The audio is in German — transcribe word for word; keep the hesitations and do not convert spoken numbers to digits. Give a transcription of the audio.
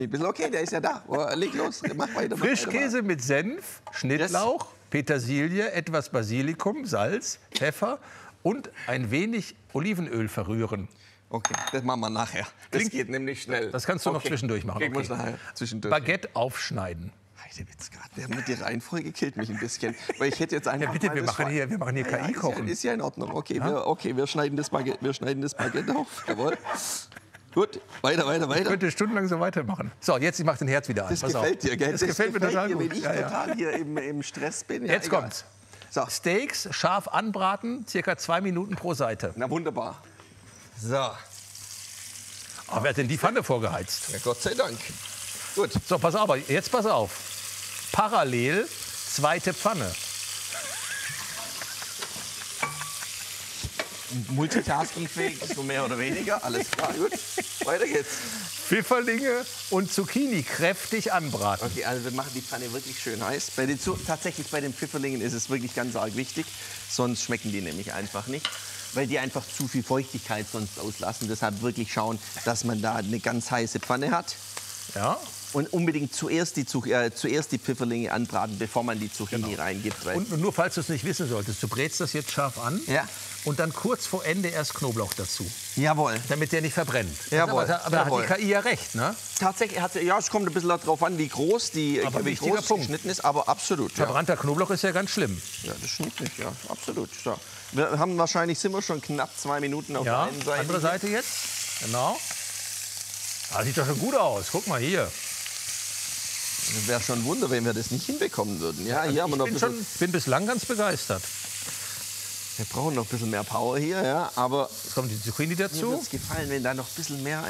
Ein bisschen okay, der ist ja da. Oh, leg los, mach weiter. Mach Frischkäse weiter. mit Senf, Schnittlauch, yes. Petersilie, etwas Basilikum, Salz, Pfeffer und ein wenig Olivenöl verrühren. Okay, das machen wir nachher. Das Klingt, geht nämlich schnell. Das kannst du okay. noch zwischendurch machen. Okay. Okay. Zwischendurch. Baguette aufschneiden. Der mit die Reihenfolge killt mich ein bisschen. Weil ich hätte jetzt einfach ja, bitte, wir machen, hier, wir machen hier ja, K I-Kochen. Ist, ist ja in Ordnung. Okay, ja? wir, okay wir, schneiden das Baguette, wir schneiden das Baguette auf. Jawohl. Gut, weiter, weiter, weiter. Ich könnte stundenlang so weitermachen. So, jetzt ich mach den Herz wieder an. Das Pass gefällt auf. dir, gell? Das, das gefällt mir total dir, gut. Wenn ich ja, ja. total hier im, im Stress bin. Ja, jetzt egal. kommt's. So. Steaks scharf anbraten, circa zwei Minuten pro Seite. Na wunderbar. So. Oh, wer hat denn die Pfanne vorgeheizt? Ja, Gott sei Dank. Gut. So, pass auf, jetzt pass auf. Parallel zweite Pfanne. Multitaskingfähig, so mehr oder weniger. Alles klar, gut. Weiter geht's. Pfifferlinge und Zucchini kräftig anbraten. Okay, also wir machen die Pfanne wirklich schön heiß. Bei den, tatsächlich bei den Pfifferlingen ist es wirklich ganz arg wichtig. Sonst schmecken die nämlich einfach nicht. Weil die einfach zu viel Feuchtigkeit sonst auslassen. Deshalb wirklich schauen, dass man da eine ganz heiße Pfanne hat. Ja. Und unbedingt zuerst die, äh, zuerst die Pfifferlinge anbraten, bevor man die Zucchini genau. reingibt. Weil und nur falls du es nicht wissen solltest, du brätst das jetzt scharf an. Ja. Und dann kurz vor Ende erst Knoblauch dazu. Jawohl. Damit der nicht verbrennt. Jawohl. Aber, aber Jawohl. hat die K I ja recht, ne? Tatsächlich, hat, ja, es kommt ein bisschen darauf an, wie groß die aber wie groß geschnitten ist, aber absolut. Verbrannter ja. Knoblauch ist ja ganz schlimm. Ja, das stimmt nicht, ja, absolut. So. Wir haben wahrscheinlich, sind wir schon knapp zwei Minuten auf ja, der einen Seite. andere Seite jetzt, genau. Ah, sieht doch schon gut aus, guck mal hier. Wäre schon ein Wunder, wenn wir das nicht hinbekommen würden. Ja, hier ich haben wir noch bin, ein schon, bin bislang ganz begeistert. Wir brauchen noch ein bisschen mehr Power hier, ja, aber jetzt kommt die Zucchini dazu. Mir würde es gefallen, wenn da noch ein bisschen mehr